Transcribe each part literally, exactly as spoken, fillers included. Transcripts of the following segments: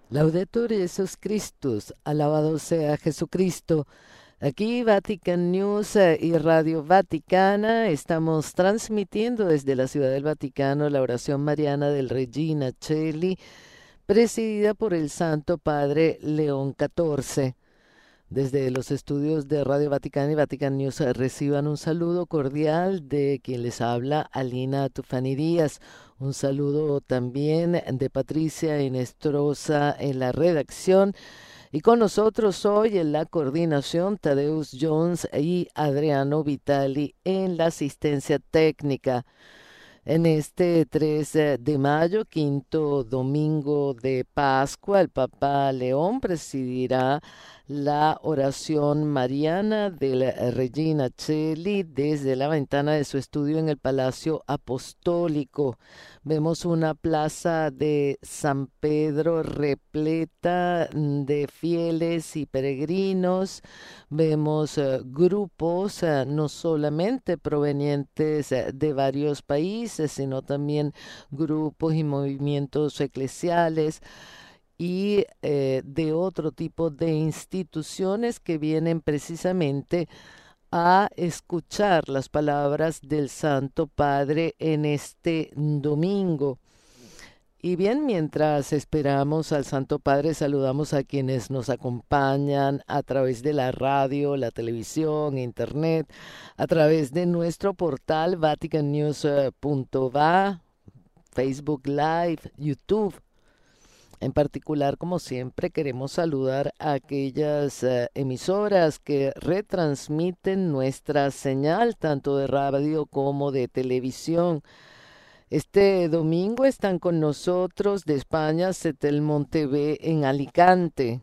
Laudetur Jesus Christus, alabado sea Jesucristo. Aquí Vatican News eh, y Radio Vaticana estamos transmitiendo desde la Ciudad del Vaticano la oración mariana del Regina Coeli, presidida por el Santo Padre León catorce. Desde los estudios de Radio Vaticana y Vatican News eh, reciban un saludo cordial de quien les habla, Alina Tufani Díaz. Un saludo también de Patricia Inestrosa en la redacción. Y con nosotros hoy en la coordinación, Tadeus Jones y Adriano Vitali en la asistencia técnica. En este tres de mayo, quinto domingo de Pascua, el Papa León presidirá la oración mariana de la Regina Coeli desde la ventana de su estudio en el Palacio Apostólico. Vemos una plaza de San Pedro repleta de fieles y peregrinos. Vemos uh, grupos uh, no solamente provenientes uh, de varios países, sino también grupos y movimientos eclesiales y eh, de otro tipo de instituciones que vienen precisamente a escuchar las palabras del Santo Padre en este domingo. Y bien, mientras esperamos al Santo Padre, saludamos a quienes nos acompañan a través de la radio, la televisión, internet, a través de nuestro portal vatican news punto va, Facebook Live, YouTube. En particular, como siempre, queremos saludar a aquellas uh, emisoras que retransmiten nuestra señal, tanto de radio como de televisión. Este domingo están con nosotros de España Setelmont T V en Alicante.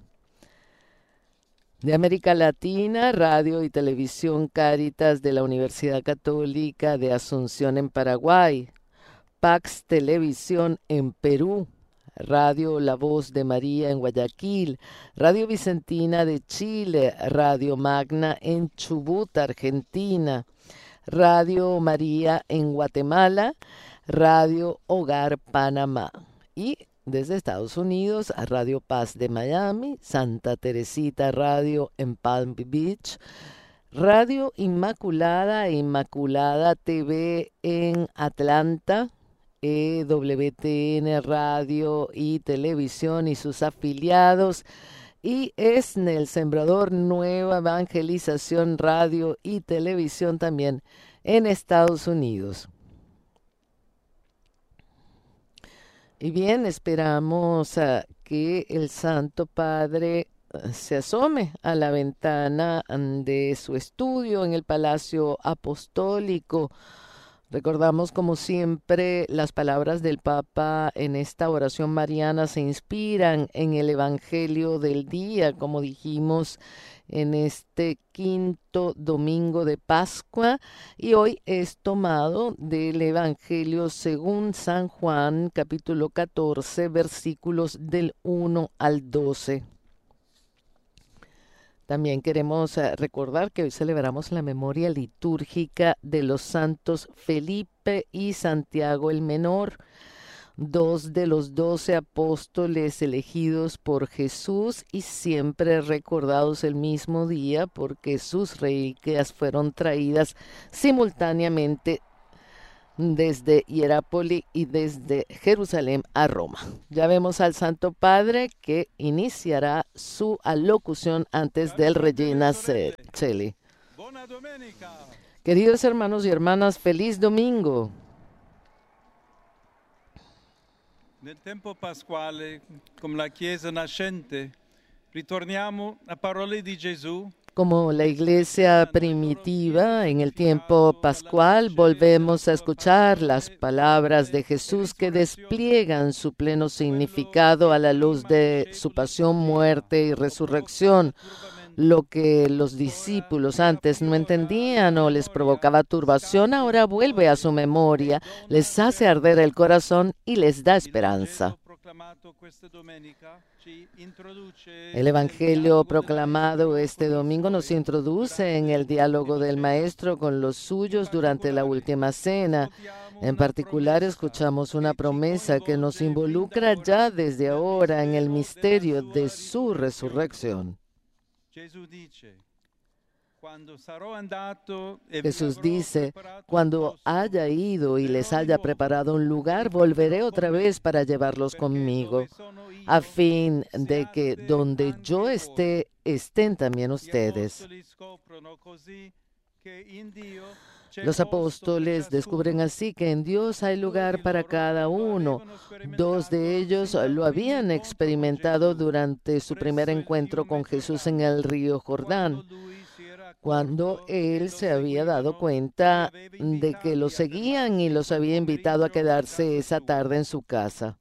De América Latina, Radio y Televisión Cáritas de la Universidad Católica de Asunción en Paraguay. Pax Televisión en Perú. Radio La Voz de María en Guayaquil, Radio Vicentina de Chile, Radio Magna en Chubut, Argentina, Radio María en Guatemala, Radio Hogar Panamá y desde Estados Unidos a Radio Paz de Miami, Santa Teresita Radio en Palm Beach, Radio Inmaculada e Inmaculada T V en Atlanta, E W T N Radio y Televisión y sus afiliados, y ESNE, el Sembrador Nueva Evangelización Radio y Televisión también en Estados Unidos. Y bien, esperamos uh, que el Santo Padre uh, se asome a la ventana um, de su estudio en el Palacio Apostólico. Recordamos, como siempre, las palabras del Papa en esta oración mariana se inspiran en el Evangelio del día, como dijimos, en este quinto domingo de Pascua, y hoy es tomado del Evangelio según San Juan, capítulo catorce, versículos del uno al doce. También queremos uh, recordar que hoy celebramos la memoria litúrgica de los santos Felipe y Santiago el Menor, dos de los doce apóstoles elegidos por Jesús y siempre recordados el mismo día porque sus reliquias fueron traídas simultáneamente desde Hierápolis y desde Jerusalén a Roma. Ya vemos al Santo Padre que iniciará su alocución antes del Regina Coeli. Queridos hermanos y hermanas, feliz domingo. Nel tempo pasquale, come la Chiesa nascente, ritorniamo a parole di Gesù. Como la iglesia primitiva, en el tiempo pascual, volvemos a escuchar las palabras de Jesús que despliegan su pleno significado a la luz de su pasión, muerte y resurrección. Lo que los discípulos antes no entendían o les provocaba turbación, ahora vuelve a su memoria, les hace arder el corazón y les da esperanza. El Evangelio proclamado este domingo nos introduce en el diálogo del Maestro con los suyos durante la última cena. En particular, escuchamos una promesa que nos involucra ya desde ahora en el misterio de su resurrección. Jesús dice, cuando haya ido y les haya preparado un lugar, volveré otra vez para llevarlos conmigo, a fin de que donde yo esté, estén también ustedes. Los apóstoles descubren así que en Dios hay lugar para cada uno. Dos de ellos lo habían experimentado durante su primer encuentro con Jesús en el río Jordán, cuando él se había dado cuenta de que los seguían y los había invitado a quedarse esa tarde en su casa.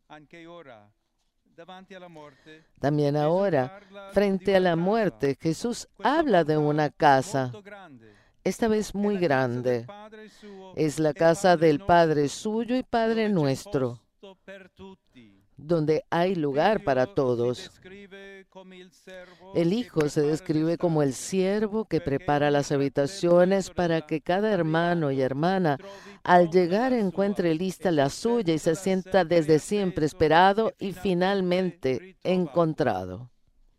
También ahora, frente a la muerte, Jesús habla de una casa, esta vez muy grande. Es la casa del Padre suyo y Padre nuestro, donde hay lugar para todos. El Hijo se describe como el siervo que prepara las habitaciones para que cada hermano y hermana al llegar encuentre lista la suya y se sienta desde siempre esperado y finalmente encontrado.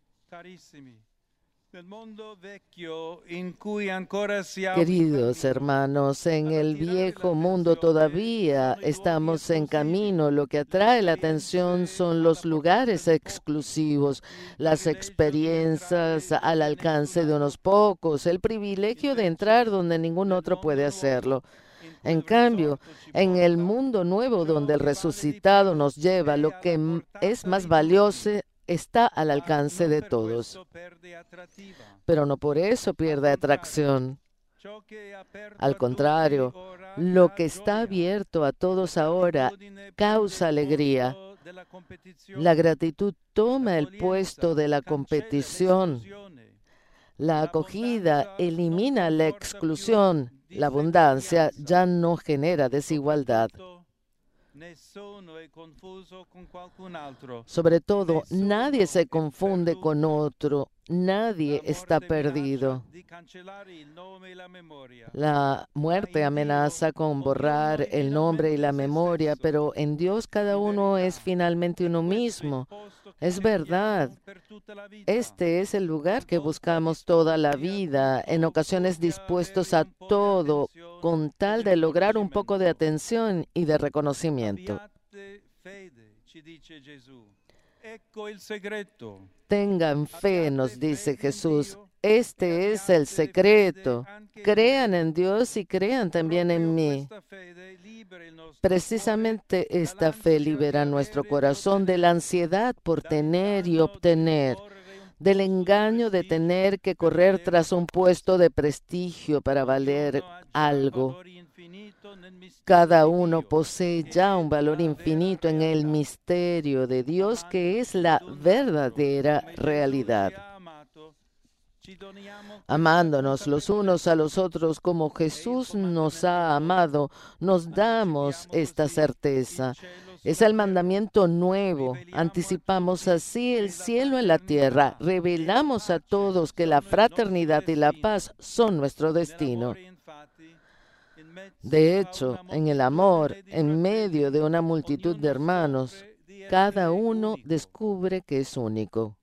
Queridos hermanos, en el viejo mundo todavía estamos en camino. Lo que atrae la atención son los lugares exclusivos, las experiencias al alcance de unos pocos, el privilegio de entrar donde ningún otro puede hacerlo. En cambio, en el mundo nuevo donde el resucitado nos lleva, lo que es más valioso está al alcance de todos, pero no por eso pierde atracción. Al contrario, lo que está abierto a todos ahora causa alegría. La gratitud toma el puesto de la competición. La acogida elimina la exclusión. La abundancia ya no genera desigualdad. Sobre todo, nadie se confunde con otro, nadie está perdido. La muerte amenaza con borrar el nombre y la memoria, pero en Dios cada uno es finalmente uno mismo. Es verdad. Este es el lugar que buscamos toda la vida, en ocasiones dispuestos a todo, con tal de lograr un poco de atención y de reconocimiento. Tengan fe, nos dice Jesús. Este es el secreto. Crean en Dios y crean también en mí. Precisamente esta fe libera nuestro corazón de la ansiedad por tener y obtener, del engaño de tener que correr tras un puesto de prestigio para valer algo. Cada uno posee ya un valor infinito en el misterio de Dios, que es la verdadera realidad. Amándonos los unos a los otros como Jesús nos ha amado, nos damos esta certeza. Es el mandamiento nuevo. Anticipamos así el cielo en la tierra. Revelamos a todos que la fraternidad y la paz son nuestro destino. De hecho, en el amor, en medio de una multitud de hermanos, cada uno descubre que es único.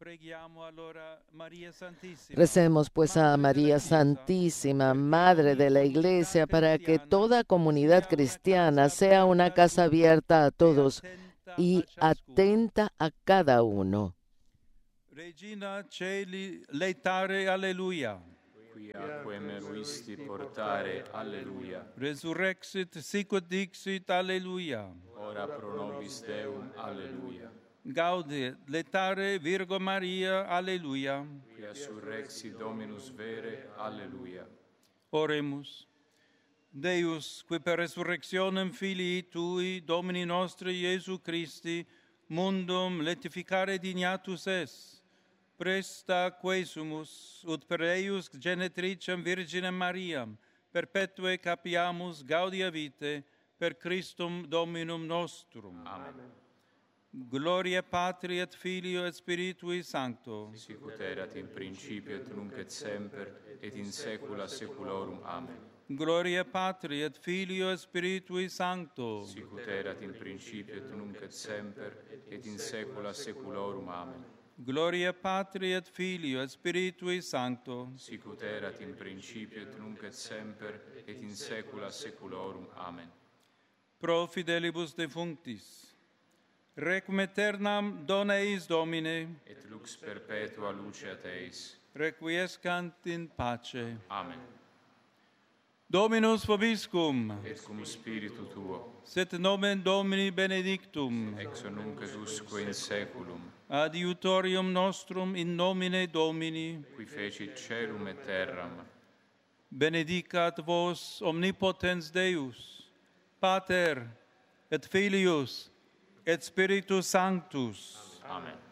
Recemos pues a María Santísima, Madre de la Iglesia, para que toda comunidad cristiana sea una casa abierta a todos y atenta a cada uno. Regina Celi, laetare, alleluia. Quiaque meruisti portare, alleluia. Resurrexit, sicut dixit, alleluia. Ora pro nobis Deum, alleluia. Gaude, laetare, Virgo Maria, alleluia. Quia surrexit Dominus vere, alleluia. Oremus. Deus, qui per resurrectionem Filii Tui, Domini nostri Iesu Christi, mundum letificare dignatus es, presta quesumus, ut per eius genetricem Virginem Mariam, perpetue capiamus gaudia vitae, per Christum Dominum nostrum. Amen. Gloria Patri et Filio et Spiritui Sancto. Sicut erat in principio et nunc et semper et in saecula saeculorum. Amen. Gloria Patri et Filio et Spiritui Sancto. Sicut erat in principio et nunc et semper et in saecula saeculorum. Amen. Gloria Patri et Filio et Spiritui Sancto. Sicut erat in principio et nunc et semper et in saecula saeculorum. Amen. Pro fidelibus defunctis. Requiem aeternam dona eis Domine. Et lux perpetua luceat eis. Requiescant in pace. Amen. Dominus vobiscum. Et cum spiritu tuo. Sit nomen Domini benedictum. Ex nunc et usque in saeculum. Adiutorium nostrum in nomine Domini. Qui fecit caelum et terram. Benedicat vos omnipotens Deus, Pater et Filius et Spiritus Sanctus. Amen.